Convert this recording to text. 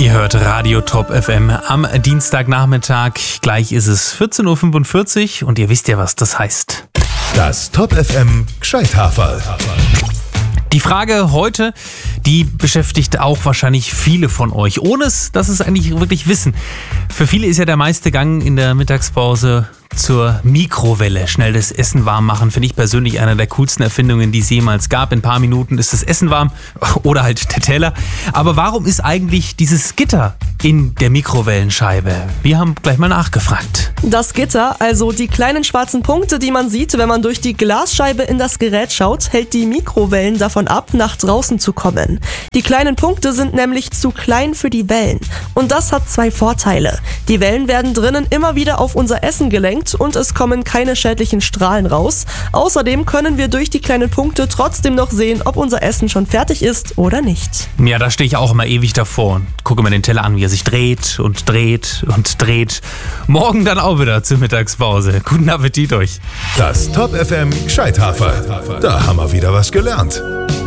Ihr hört Radio Top FM am Dienstagnachmittag. Gleich ist es 14.45 Uhr und ihr wisst ja, was das heißt. Das Top FM Gscheithaferl. Die Frage heute, die beschäftigt auch wahrscheinlich viele von euch, ohne dass es eigentlich wirklich wissen. Für viele ist ja der meiste Gang in der Mittagspause zur Mikrowelle. Schnell das Essen warm machen, finde ich persönlich eine der coolsten Erfindungen, die es jemals gab. In ein paar Minuten ist das Essen warm oder halt der Teller. Aber warum ist eigentlich dieses Gitter in der Mikrowellenscheibe? Wir haben gleich mal nachgefragt. Das Gitter, also die kleinen schwarzen Punkte, die man sieht, wenn man durch die Glasscheibe in das Gerät schaut, hält die Mikrowellen davon ab, nach draußen zu kommen. Die kleinen Punkte sind nämlich zu klein für die Wellen. Und das hat zwei Vorteile. Die Wellen werden drinnen immer wieder auf unser Essen gelenkt und es kommen keine schädlichen Strahlen raus. Außerdem können wir durch die kleinen Punkte trotzdem noch sehen, ob unser Essen schon fertig ist oder nicht. Ja, da stehe ich auch immer ewig davor und gucke mir den Teller an, wie er sich dreht und dreht und dreht. Morgen dann auch wieder zur Mittagspause. Guten Appetit euch. Das Top FM Gscheithaferl. Da haben wir wieder was gelernt.